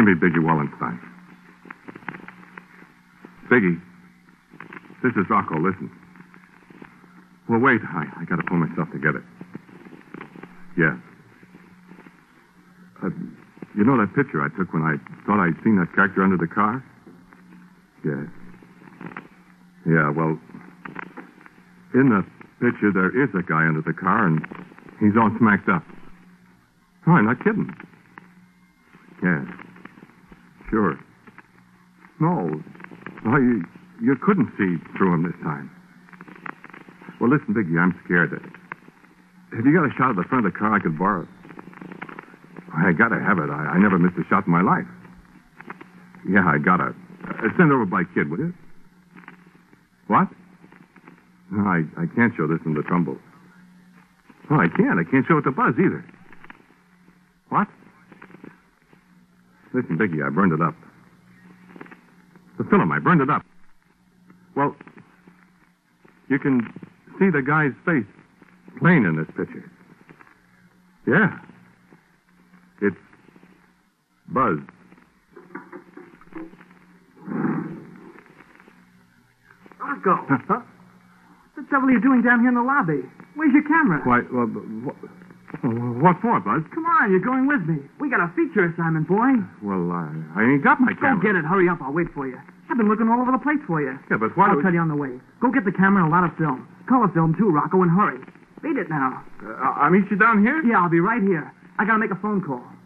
Give me Biggie Wallenstein. Biggie, this is Rocco. Listen. Well, wait. I got to pull myself together. Yeah. You know that picture I took when I thought I'd seen that character under the car? Yeah. Yeah, well, in the picture, there is a guy under the car, and he's all smacked up. Oh, I'm not kidding. Yeah. Sure. No, you couldn't see through him this time. Well, listen, Biggie, I'm scared. Have you got a shot of the front of the car I could borrow? I gotta have it. I never missed a shot in my life. Yeah, I gotta. Send it over by Kid, will you? What? No, I can't show this in the Trumbull. Oh, I can't. I can't show it to Buzz either. What? Listen, Biggie, I burned it up. The film, I burned it up. Well, you can see the guy's face plain in this picture. Yeah. It's Buzz. Rocco. What the devil are you doing down here in the lobby? Where's your camera? Why, what for, Buzz? Come on, you're going with me. We got a feature assignment, boy. Well, I ain't got my camera. Go get it. Hurry up. I'll wait for you. I've been looking all over the place for you. Yeah, but why I'll tell you on the way. Go get the camera and a lot of film. Color film, too, Rocco, and hurry. Beat it now. I'll meet you down here? Yeah, I'll be right here. I gotta make a phone call.